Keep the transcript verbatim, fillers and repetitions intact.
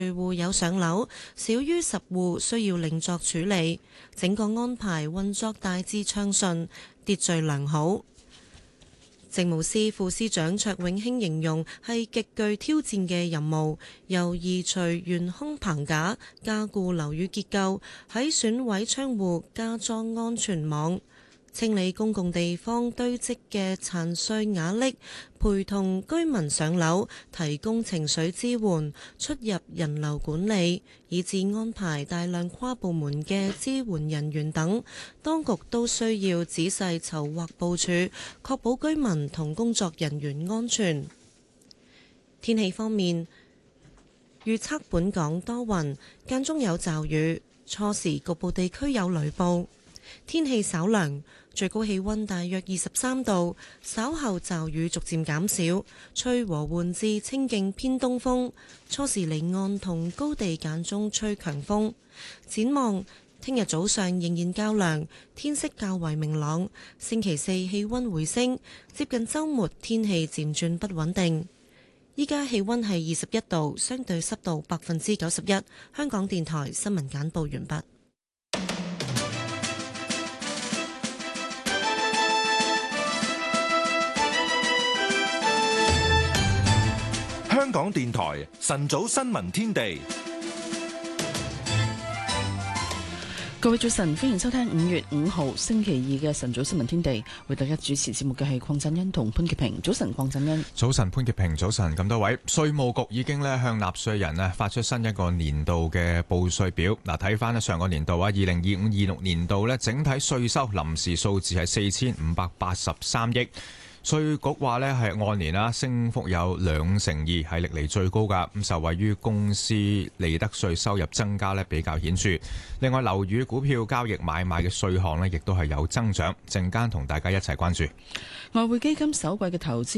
戶有上樓，少於十戶需要另作處理。整個安排運作大致暢順，秩序良好。政務司副司長卓永興形容係極具挑戰嘅任務，由移除懸空棚架、加固樓宇結構，喺損毀窗戶加裝安全網，清理公共地方堆積嘅殘碎瓦礫，陪同居民上樓，提供情緒支援，出入人流管理，以至安排大量跨部門嘅支援人員等，當局都需要仔細籌劃部署，確保居民同工作人員安全。天氣方面，預測本港多雲，間中有驟雨，初時局部地區有雷暴，天氣稍涼。最高氣溫大約二十三度，稍後驟雨逐漸減少，吹和緩至清勁偏東風，初時離岸同高地間中吹強風。展望聽日早上仍然較涼，天色較為明朗。星期四氣溫回升，接近週末天氣漸轉不穩定。依家氣溫係二十一度，相對濕度百分之九十一。香港電台新聞簡報完畢。 香港電台晨早新聞天地， 各位早晨，歡迎收聽五月五號星期二嘅晨早新聞天地。為大家主持節目嘅係鄺振恩同潘潔平。早晨，鄺振恩。早晨，潘潔平。早晨，咁多位。稅務局已經咧向納稅人咧發出新一個年度嘅報稅表。嗱，睇翻咧上個年度啊，二零二五、二六年度咧整體稅收臨時數字係四千五百八十三億。稅局話呢係按年啦，升幅有兩成二，係歷嚟最高噶。咁受惠於公司利得稅收入增加呢比較顯著。另外，樓宇股票交易買賣嘅稅項呢亦都係有增長。陣間同大家一齊關注。外匯基金首季嘅投資